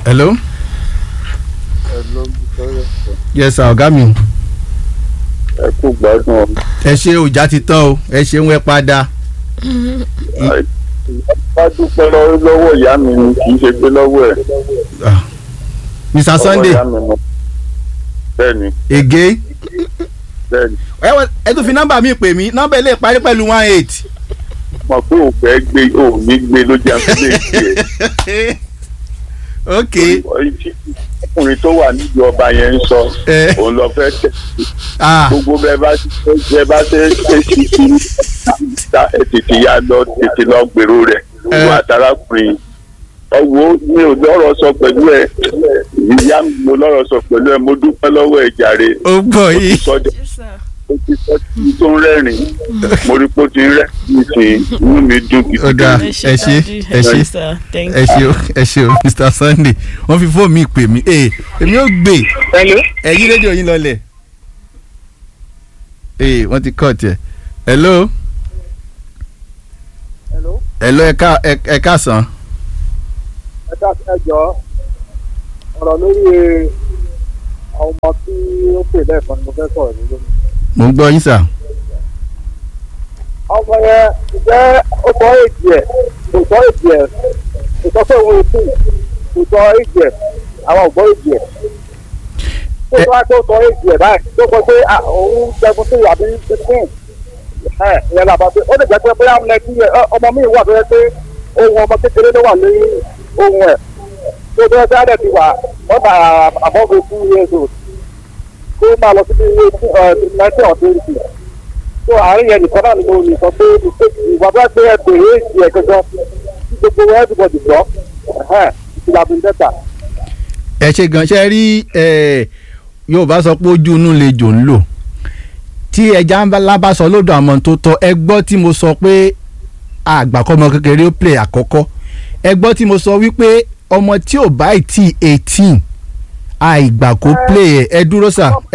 hello. Yes sir, ọ̀gá mi. Ẹ kú gbádùn. Ẹ ṣe òjà ti tán o, ẹ ṣe ń wẹ́ padà. Bá dúpẹ́ lọ́wọ́ ìyá mi ni kì í ṣe pé lọ́wọ́ ẹ̀. Mr. Sunday. Bẹ́ẹ̀ni. Ege. Bẹ́ẹ̀ni. Ẹ tún fi nọ́mbà mi pè mí, nọ́mbà ilé parí pẹ̀lú 18. Mọ̀ pé òun fẹ́ gbé òun ní gbé ló jẹ́ àfẹ́lẹ́ ìgbé. Ok. Ọkùnrin tó wà nídìí ọba yẹn ń sọ òun lọ fẹ́ tẹ̀. Gbogbo bẹ́ẹ̀ bá ṣe ṣe tètè yá lọ tètè lọ gbèrò rẹ̀ wọ àtàràkùnrin. Ọwọ́ mi ò lọ́rọ̀ sọ pẹ̀lú ẹ̀, ìyá mi mo lọ́rọ̀ sọ pẹ̀lú ẹ̀, mo dúpẹ́ lọ́wọ́ ẹ̀ jàre. Ó gbọ́ yìí. Ó ti sọ tí tó ń rẹ́rìn, mo rí pé ó ti ń rẹ́rìn sí inú mi dùn kìí. Ó dáa, ẹ ṣe o Mr. Sunday, wọ́n fi fóònù mi pè mí, èmi ò gbé ẹ̀yìn rédíò yín lọlẹ̀. Wọ́n ti kọ́ tiẹ̀. Hello. Ẹ káàsán. Ẹ jọ̀ọ́ ọ̀rọ̀ lórí ọmọ tí ó pè lẹ́ẹ̀kan ni mo fẹ́ sọ̀rọ̀ ní lónìí. Mo ń gbọ́ yín sà. Ọmọ yẹn jẹ́ ó sọ èjì ẹ̀ kò sọ èjì ẹ̀ kò sọ pé òun ètò kò sọ èjì ẹ̀ àwọn ò gbọ́ èjì ẹ̀. Tó sọ pé ó sọ èjì ẹ̀ báyìí tó sọ pé òun jẹun sí àbí fifteen ìyẹn làbà pé ó lè jẹ́ pé bóyá ọmọ mi wà tó yẹ pé ohun ọmọ kékeré ló wà ní ohun ẹ̀ tó bẹ́ẹ̀ bí adẹ̀ ti wà wọ́n ta above 2 years old tó máa lọ sí bí 19 or 20 tó àárín yẹn nìkan náà ni mo lè sọ pé ìwà bá gbé ẹgbẹ̀rún èsì ẹ̀ gangan tí gbogbo everybody gbọ́ ìtura bí dẹ́ta. Ẹ ṣe gan ṣe rí Yorùbá sọ pé ojú inú lè jò ń lò tí ẹja ńlá bá sọ lọ́dọ̀ àmọ́ tó tọ́ ẹ gbọ́ tí mo sọ pé àgbàkọ́mọ kékeré ó play àkọ́kọ́ ẹ gbọ́ tí mo sọ wípé ọmọ tí ò bá tí 18 àìgbà kó play ẹ dúró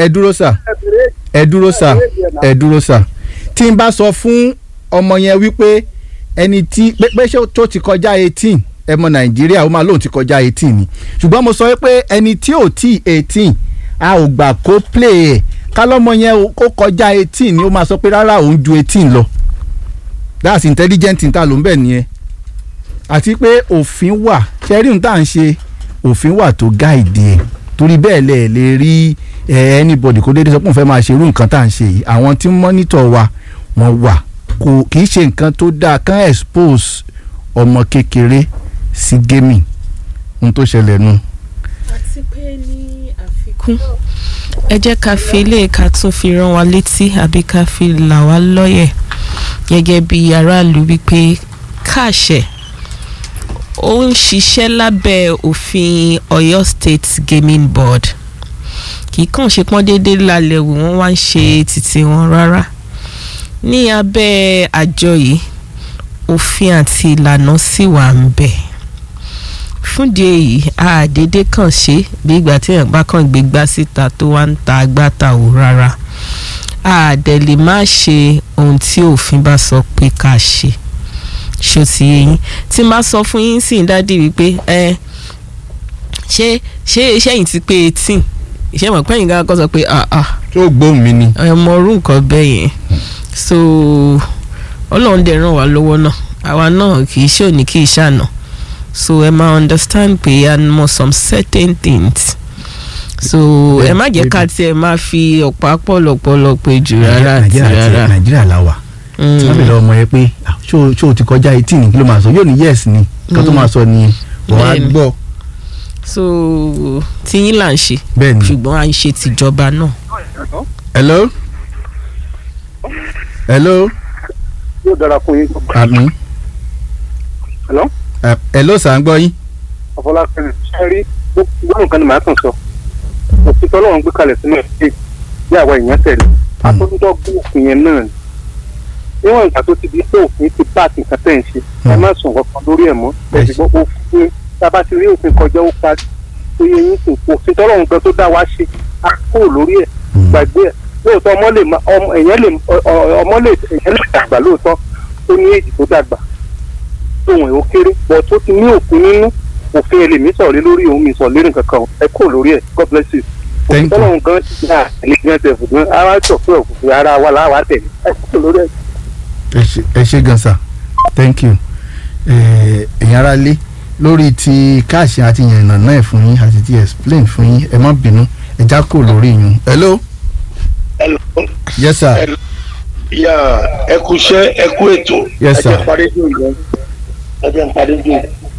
sà tí n bá sọ fún ọmọ yẹn wípé ẹni tí pé ṣé tó ti kọjá 18 ẹ mọ Nàìjíríà ó máa lóun ti kọjá 18 ni ṣùgbọ́n mo sọ wípé ẹni tí ò tí 18 a ò gbà kó play ẹ̀ kálọ́mọ yẹn ó kọjá 18 ni ó máa sọ pé rárá òun ju 18 lọ that's intelligent níta ló ń bẹ̀ nìyẹn àti pé òfin wà ṣẹ́rí tá à ń ṣe òfin wà tó gáìdì ẹ̀ torí bẹ́ẹ̀ lè rí anybody kó déédéé sọ pé òun fẹ́ máa ṣe irú nǹkan tá à ń ṣe yìí àwọn tí mọ́nítọ̀ wa wọ́n wà kì í ṣe nǹkan tó dáa kán expose ọmọ kékeré sí gaming ohun tó ṣẹlẹ̀ nu. àti pé ní àfikún ẹ jẹ́ ká fi ilé ká tún fi rán wa létí àbí ká fi là wá lọ́yẹ̀ gẹ́gẹ́ bí aráàlú wípé káàṣẹ̀ ó ń ṣiṣẹ́ lábẹ́ òfin Ọ̀yọ́ State Gaming Board kì í kàn ṣe pọ́n déédéé lálẹ́ wò wọ́n wá ń ṣe títí wọn rárá ní abẹ́ àjọ yìí òfin àti ìlànà sì wà ń bẹ̀ fúndì èyí àdédé kàn ṣe bí ìgbà tí èèyàn bá kàn gbé gbá síta tó wá ń ta agbáta ò rárá àdẹ̀ lè má ṣe ohun tí òfin bá sọ pé ká ṣe ṣó ti yín tí n bá sọ fún yín sí dádì wípé ṣé iṣẹ́ yìí ti pé 18 iṣẹ́ mọ̀ pẹ́yìn gan kọ́ sọ pé tó gbóhùn mi ni ọmọ orú nǹkan bẹ́ẹ̀ yẹn so Ọlọ́run dẹ̀ ràn wá lọ́wọ́ náà àwa náà kì í ṣe òní kì í ṣàná so ẹ máa understand pé a mọ some certain things so ẹ má jẹ́ ká tiẹ̀ máa fi ọ̀pá pọ̀lọpọ̀lọ pé jù rárá àti rárá. Nàìjíríà la wà tí wọ́n bẹ̀ lọ ọmọ yẹn pé ṣó o ti kọjá 18 ní kí ló máa sọ yóò ní yes ni nǹkan tó máa sọ nìyẹn wọ́n á gbọ́. so tíyín là ń ṣe ṣùgbọ́n à ń ṣe tìjọba náà. hello. yóò dára fún yín. àmín. hello sà ń gbọ́ yín. ọ̀fọláfẹ́ ṣe rí gbogbo nǹkan ni màá kàn sọ òfin tọ́lọ́run gbé kalẹ̀ sínú ẹ̀ bí àwa èèyàn tẹ̀lé àtúntò gbé òfin yẹn náà níwọ̀n ìgbà tó ti di pé òfin ti bá nǹkan tẹ̀ ń ṣe ẹ má sùn kankan lórí ẹ̀ mọ́ ẹ̀sìn òfin tábà ti rí òfin kọjá ó parí tó yẹ yín sùn òfin tọ́lọ́run gan tó dá wa ṣe á kúrò lórí ẹ̀ gbàgbé ẹ̀ lóòótọ́ ọmọ lè dàgbà lóòótọ́ ó ní èjì tó dàgbà ohun ẹ̀ ó kéré bọ̀ tó ti ní òkú nínú òfin èlé mi sọ̀rọ̀ lórí òun mi sọ̀rọ̀ lórí nǹkan kan ẹ kúrò lórí ẹ̀ God bless you. Thank you. Ọlọ́run gan ti dá ẹlẹ́gbẹ̀ẹ́ tẹ̀ fún un ara jọ pé òkùnkùn ara wa làwa tẹ̀lé ẹ kúrò lórí ẹ̀. ẹ ṣé gan sir, thank you. Ẹ̀yin ará lé lórí ti káàṣì àti yànnà náà fún yín àti ti explain fún yín, ẹ má bínú ẹ já kò lórí yín. Hello. Hello. Yes sir. Hello. Ya ẹ kú iṣẹ́ ẹ kú ètò. Yes sir. Ẹ jẹ́ parí dùn yẹn. Ẹ jẹ́ parí dùn.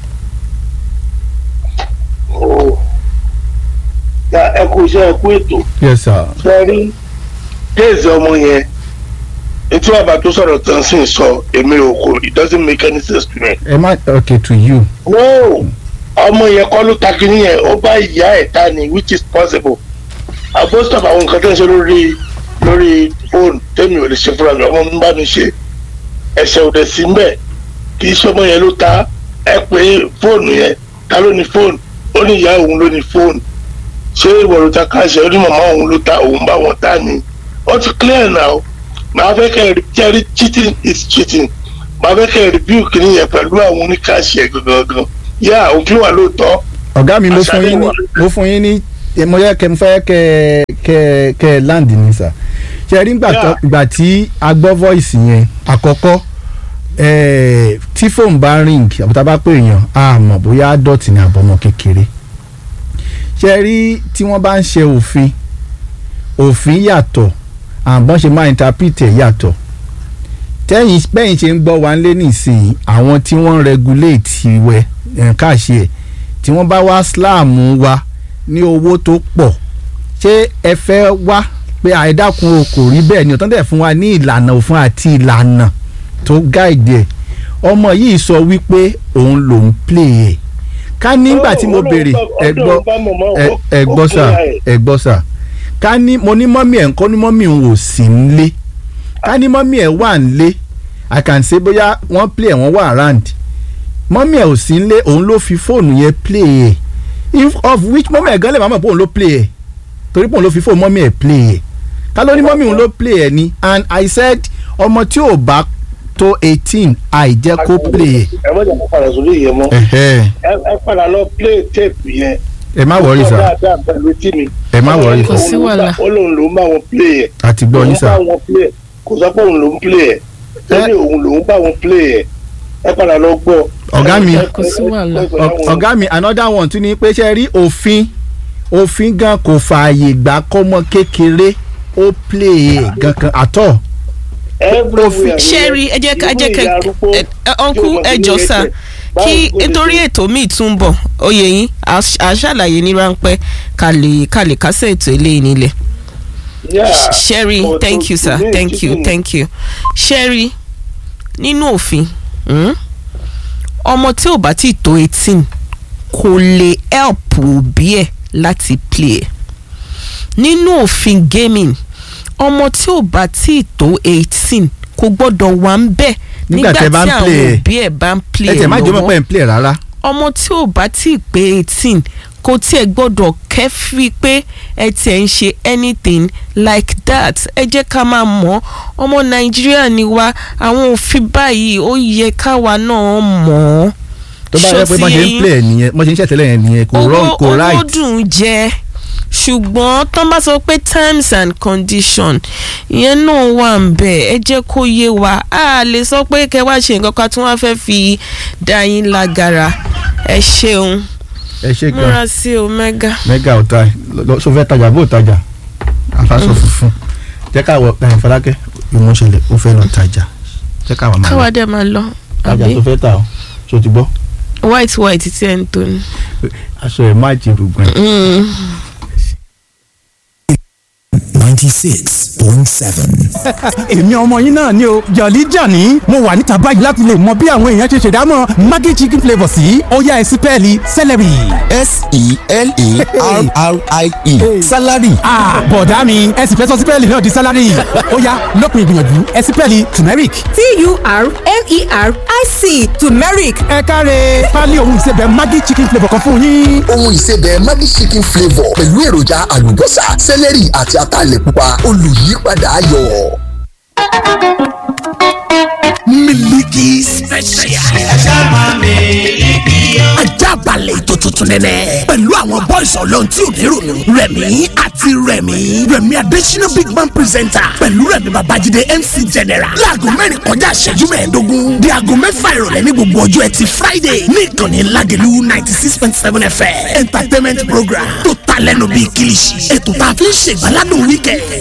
Ya ẹ kú iṣẹ́ ẹ kú ètò. Yes sir. Sẹ́rí kéèzì ọmọ yẹn etí bàbá tó sọ̀rọ̀ tán sì ń sọ èmi ò kò it doesn't make any sense to me. Ẹ má okay to you. No ọmọ yẹn kọ́ ló ta kínní yẹn ó bá ìyá ẹ̀ ta ni which is possible. Most of àwọn nǹkan tó ń ṣe lórí fóònù tẹ́mi ò lè ṣe fúnra mi ọmọ mi bá mi ṣe ẹ̀ṣẹ̀ ò dẹ̀ sí mbẹ̀ kì í ṣe ọmọ yẹn ló ta ẹ pé fóònù yẹn ta ló ní fóònù ó ní ìyá òun ló ní fóònù ṣé ìwọ ló ta káṣẹ ó ní màmá òun ló ta òun bá wọn ta ni ó ti clear now màá fẹ́ kẹ́ ẹ jẹ́rí cheating is cheating màá fẹ́ kẹ́ ẹ review kìíní yẹn pẹ̀lú àwọn oníkáṣẹ gangan yá òfin wà lóòótọ́. Ọ̀gá mi mo fún yín ní mo yẹ kẹ́ mo fẹ́ kẹ́ land ni sir. Ṣé rí ìgbà tí a gbọ́ voice yẹn àkọ́kọ́ tí fóònù bá ring àbúta bá pè èèyàn a mọ̀ bóyá adult ni àbọ̀mọ̀ kékeré. Ṣé rí tí wọ́n bá ń ṣe òfin yàtọ̀ àbọ̀n ṣe máa interpret ẹ̀ yàtọ̀. Bẹ́yìn ṣe ń gbọ́ wa lé nísìnyí àwọn tí wọ́n regulate ìwẹ̀ káàṣì ẹ̀ tí wọ́n bá wá slam wa ní owó tó pọ̀ ṣé ẹ fẹ́ wá pé àìdákun o kò rí bẹ́ẹ̀ ni ọ̀tán tẹ̀ fún wa ní ìlànà òfin àti ìlànà tó guide ẹ̀ ọmọ yìí sọ wípé òun lòún play ẹ̀ ká nígbà tí mo béèrè ẹ gbọ́ sà ká ní mo ní mọ́mí ẹ̀ ń kọ́ ní mọ́mí òun ò sí nílé ká ní mọ́mí ẹ̀ wà nílé I can say bóyá wọ́n play ẹ̀ wọ́n wà around mọ́mí ẹ̀ ò sí nílé òun ló fi fóònù yẹn play ẹ̀ of which mọ́mí ẹ̀ gan lè máa mọ̀ pé òun ló play ẹ̀ torí pé òun ló fi fóònù mọ́mí ẹ̀ play ẹ̀ ká ló ní mọ́mí òun ló play ẹ̀ ni and I said ọmọ tí ò bá tó 18 àìjẹ́ kó play ẹ̀. ẹ má jẹ́ kó padà sórí ìyẹn mọ́ ẹ padà lọ play tape yẹn. ẹ má wọrí sà ẹ má wọrí kò sí wàhálà. ó lóun ló ń bá wọn play ẹ̀. àti gbọ́ yín sà. kò sọ pé òun ló ń play ẹ̀ ó ní òun ló ń bá wọn play ẹ̀ ẹ padà lọ gbọ́. ọ̀gá mi kò sí wàhálà. ọ̀gá mi another one tún ni pé ṣe rí òfin gan kò fààyè gbà kọ́mọ kékeré ó play ẹ̀ gankan àtọ̀. ṣẹ́rí ẹ jẹ́ ká ọ̀nkú ẹjọ́ sà kí nítorí ètò míì tún bọ̀ oyè yín à ṣàlàyé ní ráńpẹ́ ká lè kásẹ̀ ètò eléyìí nílẹ̀. Sherry thank you sir thank you Sherry nínú òfin ọmọ tí ò bá ti tó 18 kò lè help òbí ẹ̀ láti play ẹ̀ nínú òfin gaming ọmọ tí ò bá tí tó 18 kò gbọ́dọ̀ wà ń bẹ̀ nígbà tí àwọn òbí ẹ̀ bá ń play ẹ̀ lọ́wọ́ ẹ tẹ̀ má jọmọ́ pé ń play rárá ọmọ tí ò bá tí pé 18 kò tiẹ̀ gbọ́dọ̀ kẹ́fí pé ẹ tiẹ̀ ń ṣe anything like that ẹ jẹ́ ká máa mọ̀ ọmọ Nàìjíríà ni wá àwọn òfin báyìí ó yẹ káwa náà mọ̀ ọ́. tó bá yẹ pé mo ṣe ń play nìyẹn mo ṣe ń ṣẹ̀tẹ̀lẹ̀ yẹn nìyẹn kò wrong kò right. owó dùn jẹ́ ṣùgbọ́n tó bá sọ pé terms and condition ìyẹn náà wà ń bẹ̀ ẹ jẹ́ kó yé wa a lè sọ pé kẹ́ wá ṣe nǹkan kan tí wọ́n fẹ́ fi dá yín lágara ẹ ṣeun ẹ ṣe gan múra sí o mega ọ̀tá so fẹ́ tajà bó tajà àfàṣọ funfun jẹ́ ká wọ Fọlákẹ́ ìmúṣẹlẹ̀ ó fẹ́ lọ tajà jẹ́ ká wà máa lọ káwa dẹ̀ máa lọ tajà tó fẹ́ tà ọ́ so ti gbọ́. white tí ẹ̀ ń tó ni. aṣọ ẹ̀ má jẹ rògbòn. 96.7. èmi ọmọ yín náà ni o Jolly Johnny mo wà níta báyìí láti lè mọ bí àwọn èèyàn ṣe ṣèdámọ̀ Maggi chicken flavour sí ó yá ẹ sí pẹ́ẹ́lí celery. S-E-L-A-R-R-I-E salary. bọ̀dá mi ẹ sì fẹ́ sọ sí pẹ́ẹ́lì náà di salary ó yá lópin ìgbìyànjú ẹ sí pẹ́ẹ́lì turmeric. T-U-R-M-E-R-I-C turmeric. ẹ káre pálí ohun ìsebẹ̀ Maggi chicken flavour kan fún yín. ohun ìsebẹ̀ Maggi chicken flavour pẹ̀lú èròjà àlùbọ́sà celery àti ataalẹ̀ pupa olùyípadà ayọ̀. Miliki Special. Ajá balẹ̀ ètò tuntun nẹ́nẹ́ pẹ̀lú àwọn boys ọlọ́run tí ò ní rònú rẹ̀mí àti rẹ̀mí adésínà big man presenter pẹ̀lú rẹ̀mí babájídé MC general láago mẹ́rin kọjá ìṣẹ́jú mẹ́ẹ̀ẹ́dógún di aago mẹ́fà ìrọ̀lẹ́ ní gbogbo ọjọ́ ẹtì Friday ní ìkànnì Lágelú 96.7 FM entertainment program tó ta lẹ́nu bíi kìlìṣì ètò tá a fi ń ṣègbàládùn weekend